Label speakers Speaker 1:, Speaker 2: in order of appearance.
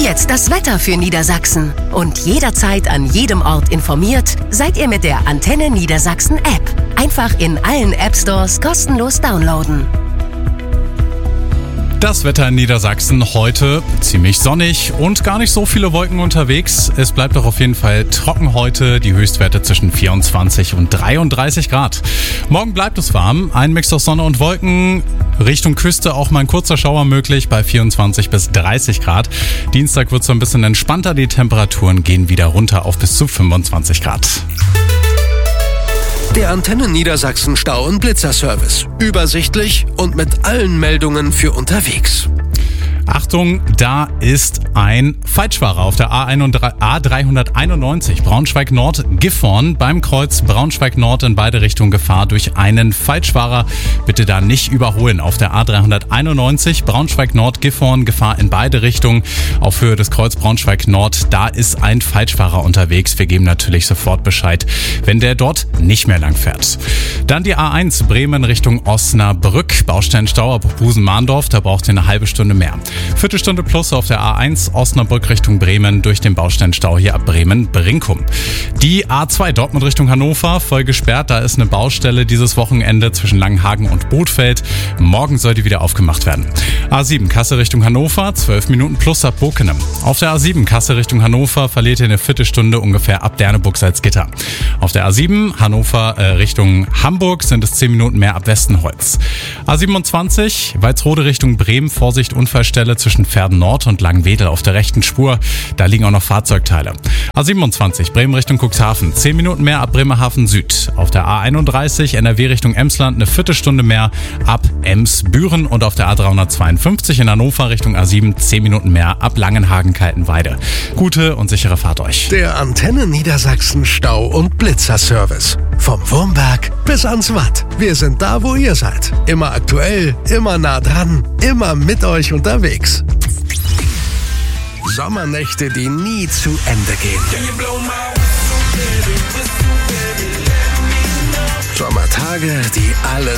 Speaker 1: jetzt das Wetter für Niedersachsen. Und jederzeit an jedem Ort informiert seid ihr mit der Antenne Niedersachsen App. Einfach in allen App-Stores kostenlos downloaden.
Speaker 2: Das Wetter in Niedersachsen heute ziemlich sonnig und gar nicht so viele Wolken unterwegs. Es bleibt doch auf jeden Fall trocken heute, die Höchstwerte zwischen 24 und 33 Grad. Morgen bleibt es warm, ein Mix aus Sonne und Wolken. Richtung Küste auch mal ein kurzer Schauer möglich bei 24 bis 30 Grad. Dienstag wird es so ein bisschen entspannter, die Temperaturen gehen wieder runter auf bis zu 25 Grad.
Speaker 3: Der Antenne Niedersachsen Stau- und Blitzerservice. Übersichtlich und mit allen Meldungen für unterwegs.
Speaker 2: Achtung, da ist ein Falschfahrer auf der A391 Braunschweig-Nord-Gifhorn beim Kreuz Braunschweig-Nord in beide Richtungen Gefahr durch einen Falschfahrer. Bitte da nicht überholen. Auf der A391 Braunschweig-Nord-Gifhorn Gefahr in beide Richtungen. Auf Höhe des Kreuz Braunschweig-Nord, da ist ein Falschfahrer unterwegs. Wir geben natürlich sofort Bescheid, wenn der dort nicht mehr lang fährt. Dann die A1 Bremen Richtung Osnabrück. Baustellenstau ab Busen-Mahndorf, da braucht ihr eine halbe Stunde mehr. Viertelstunde plus auf der A1 Osnabrück Richtung Bremen durch den Baustellenstau hier ab Bremen-Brinkum. Die A2 Dortmund Richtung Hannover voll gesperrt. Da ist eine Baustelle dieses Wochenende zwischen Langenhagen und Bothfeld. Morgen soll die wieder aufgemacht werden. A7 Kassel Richtung Hannover, 12 Minuten plus ab Bokenem. Auf der A7 Kassel Richtung Hannover verliert ihr eine Viertelstunde ungefähr ab Derneburg-Salzgitter. Auf der A7 Hannover Richtung Hamburg sind es 10 Minuten mehr ab Westenholz. A27 Walsrode Richtung Bremen, Vorsicht Unfallstelle zwischen Verden Nord und Langwedel auf der rechten Spur. Da liegen auch noch Fahrzeugteile. A27 Bremen Richtung Cuxhaven, 10 Minuten mehr ab Bremerhaven Süd. Auf der A31 NRW Richtung Emsland eine Viertelstunde mehr ab Ems-Büren und auf der A352 in Hannover Richtung A7 10 Minuten mehr ab Langenhagen-Kaltenweide. Gute und sichere Fahrt euch.
Speaker 3: Der Antenne Niedersachsen Stau- und Blitzerservice. Vom Wurmberg bis ans Watt. Wir sind da, wo ihr seid. Immer aktuell, immer nah dran, immer mit euch unterwegs. Sommernächte, die nie zu Ende gehen. Sommertage, die alles